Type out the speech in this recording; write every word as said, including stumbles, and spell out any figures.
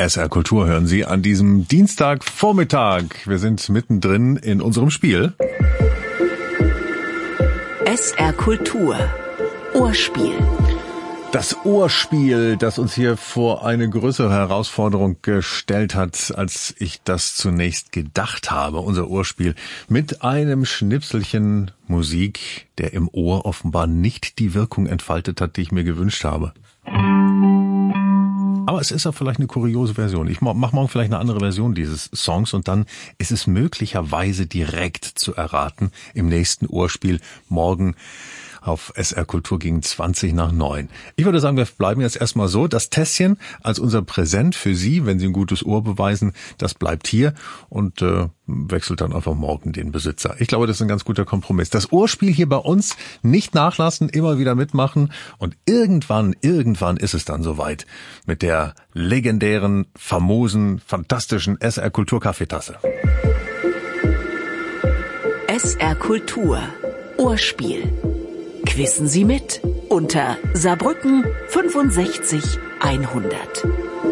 S R Kultur hören Sie an diesem Dienstagvormittag. Wir sind mittendrin in unserem Spiel. S R Kultur. Ohrspiel. Das Ohrspiel, das uns hier vor eine größere Herausforderung gestellt hat, als ich das zunächst gedacht habe. Unser Ohrspiel mit einem Schnipselchen Musik, der im Ohr offenbar nicht die Wirkung entfaltet hat, die ich mir gewünscht habe. Aber es ist ja vielleicht eine kuriose Version. Ich mache morgen vielleicht eine andere Version dieses Songs und dann ist es möglicherweise direkt zu erraten im nächsten Ohrspiel morgen auf S R Kultur gegen zwanzig nach neun. Ich würde sagen, wir bleiben jetzt erstmal so. Das Tässchen als unser Präsent für Sie, wenn Sie ein gutes Ohr beweisen, das bleibt hier und äh, wechselt dann einfach morgen den Besitzer. Ich glaube, das ist ein ganz guter Kompromiss. Das Ohrspiel hier bei uns nicht nachlassen, immer wieder mitmachen und irgendwann, irgendwann ist es dann soweit mit der legendären, famosen, fantastischen S R Kultur Kaffeetasse. S R Kultur. Ohrspiel. Quissen Sie mit unter Saarbrücken fünfundsechzig hundert.